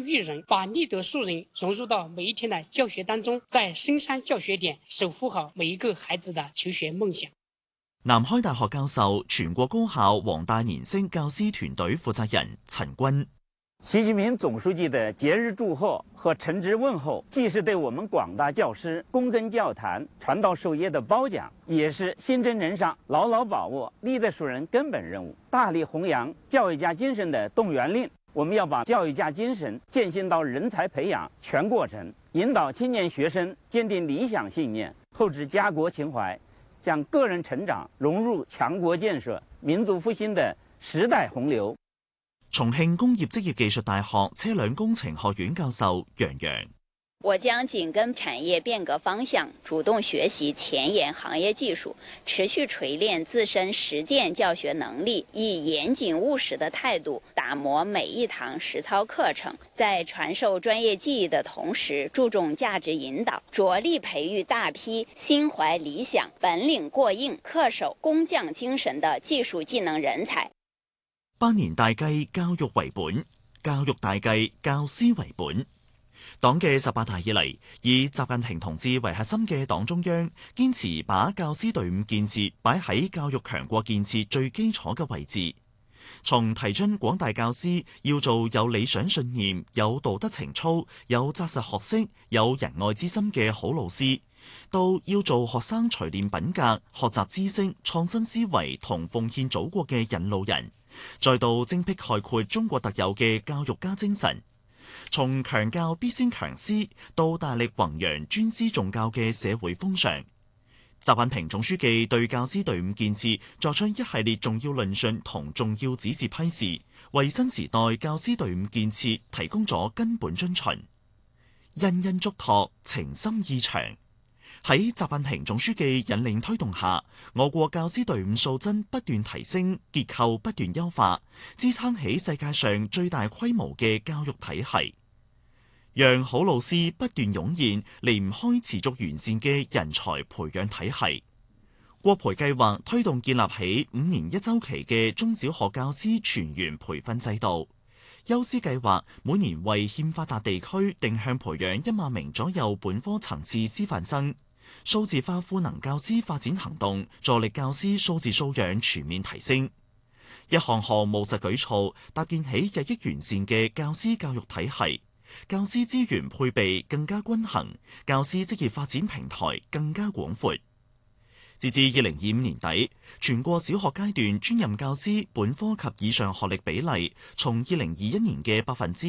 育人，把立德树人融入到每一天的教學當中，在深山教學點守護好每一個孩子的求學夢想。 南開大學教授、全國高校黃大年星教師團隊負責人陳軍。 習近平總書記的節日祝賀和誠摯問候，既是對我們廣大教師躬耕教壇、傳道授業的褒獎，也是新征人上牢牢把握立德樹人根本任務、大力弘揚教育家精神的動員令。我們要把教育家精神踐行到人才培養全過程，引導青年學生堅定理想信念，厚植家國情懷，將個人成長融入強國建設、民族復興的時代洪流。 重慶工業職業技術大學車輛工程學院教授楊洋： 我將緊跟產業變革方向，主動學習前沿行業技術，持續錘煉自身實踐教學能力，以嚴謹務實的態度打磨每一堂實操課程，在傳授專業技藝的同時，注重價值引導，着力培育大批心懷理想、本領過硬、恪守工匠精神的技術技能人才。 百年大計，教育為本；教育大計，教師為本。黨嘅18大以嚟，以習近平同志為核心嘅黨中央，堅持把教師隊伍建設擺喺教育強國建設最基礎嘅位置。從提倡廣大教師要做有理想信念、有道德情操、有紮實學識、有仁愛之心嘅好老師，到要做學生錘煉品格、學習知識、創新思維同奉獻祖國嘅引路人，再到精闢概括中國特有嘅教育家精神，從強教必先強師到大力弘揚尊師重教嘅社會風尚。習近平總書記對教師隊伍建設作出一系列重要論述同重要指示批示，為新時代教師隊伍建設提供咗根本遵循。殷殷囑託，情深意長。喺習近平總書記引領推動下，我國教師隊伍素質不斷提升，結構不斷優化，支撐起世界上最大規模嘅教育體系，讓好老師不斷湧現，離唔開持續完善嘅人才培養體系。國培計劃推動建立起5年1週期嘅中小學教師全員培訓制度。優師計劃每年為欠發達地區定向培養1萬名左右本科層次師範生。數字化賦能教師發展行動，助力教師數字素養全面提升。一項項務實舉措，搭建起日益完善嘅教師教育體系，教師資源配備更加均衡，教師職業發展平台更加廣闊。截至2025年底，全國小學階段專任教師本科及以上學歷比例，從2021年嘅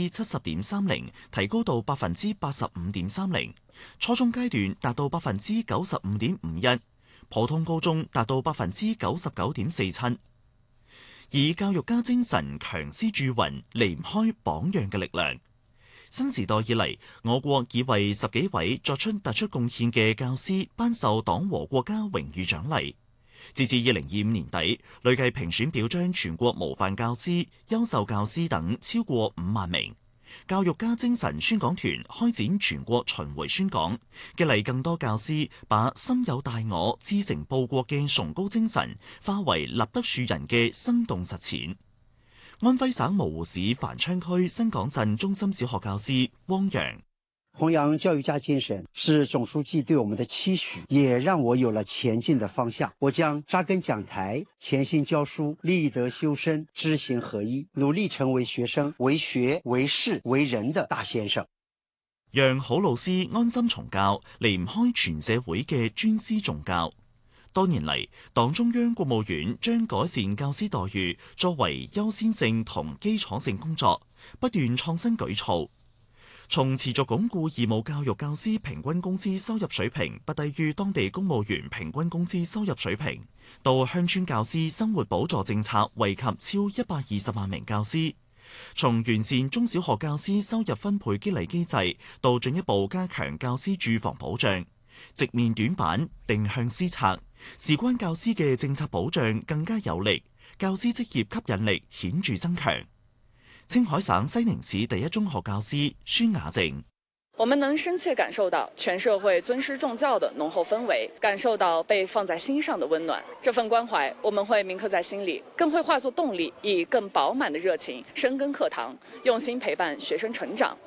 70.30%提高到85.30%，初中階段達到95.51%，普通高中達到99.47%。以教育家精神強師鑄運，離唔開榜樣嘅力量。新時代以嚟，我國已為10幾位作出突出貢獻嘅教師頒授黨和國家榮譽獎勵。截至2025年底，累計評選表彰全國模範教師、優秀教師等超過5萬名。教育家精神宣講團開展全國巡迴宣講，激勵更多教師把心有大我、志誠報國嘅崇高精神化為立德樹人嘅生動實踐。安徽省蕪湖市繁昌區新港鎮中心小學教師汪洋： 弘揚教育家精神是總書記對我們的期許，也讓我有了前進的方向。我將扎根講台，潛心教書，立德修身，知行合一，努力成為學生為學為事為人的大先生。 讓好老師安心從教，離唔開全社會嘅尊師重教。多年嚟，黨中央、國務院將改善教師待遇作為優先性同基礎性工作，不斷創新舉措。從持續鞏固義務教育教師平均工資收入水平不低於當地公務員平均工資收入水平，到鄉村教師生活補助政策惠及超120萬名教師；從完善中小學教師收入分配激勵機制，到進一步加強教師住房保障，直面短板，定向施策，事關教師嘅政策保障更加有力，教師職業吸引力顯著增強。青海省西寧市第一中學教師孫雅靜： 我們能深切感受到全社會尊師重教的濃厚氛圍，感受到被放在心上的溫暖。這份關懷我們會銘刻在心裡，更會化作動力，以更飽滿的熱情深耕課堂，用心陪伴學生成長，